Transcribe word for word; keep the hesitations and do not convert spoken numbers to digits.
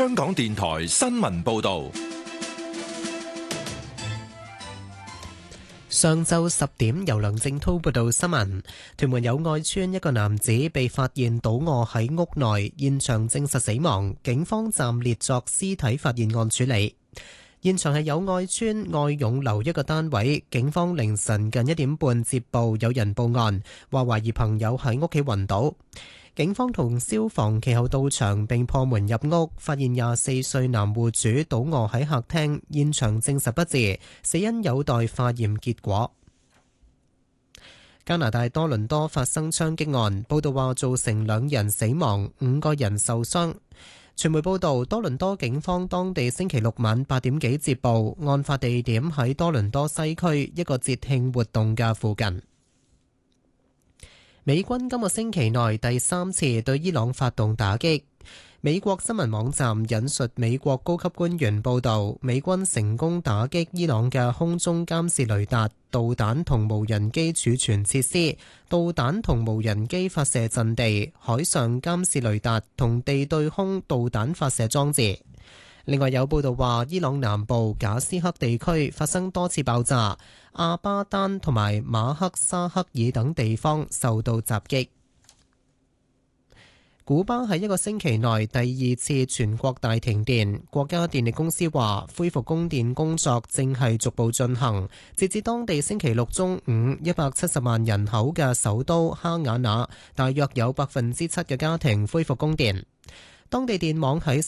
香港電台新聞報道。 上晝十點，由梁正滔報道新聞。屯門友愛邨一個男子被發現倒卧喺屋內，現場證實死亡，警方暫列作屍體發現案處理。現場係友愛邨愛勇樓一個單位，警方凌晨近一點半接報有人報案，話懷疑朋友喺屋企暈倒。警方同消防其後到場並破門入屋，發現廿四歲男戶主倒卧喺客廳，現場證實不治，死因有待化驗結果。加拿大多倫多發生槍擊案，報道話造成兩人死亡，五個人受傷。傳媒報道，多倫多警方當地星期六晚八點幾接報，案發地點喺多倫多西區一個節慶活動嘅附近。美軍今個星期內第三次對伊朗發動打擊。美國新聞網站引述美國高級官員報導，美軍成功打擊伊朗嘅空中監視雷達、導彈同無人機儲存設施、導彈同無人機發射陣地、海上監視雷達同地對空導彈發射裝置。另外有報道話，伊朗南部賈斯克地區發生多次爆炸，阿巴丹同埋馬克沙克爾等地方受到襲擊。古巴喺一個星期內第二次全國大停電，國家電力公司話恢復供電工作正係逐步進行。截至當地星期六中午，一百七十萬人口嘅首都哈瓦那，大約有百分之七嘅家庭恢復供電。當地電網喺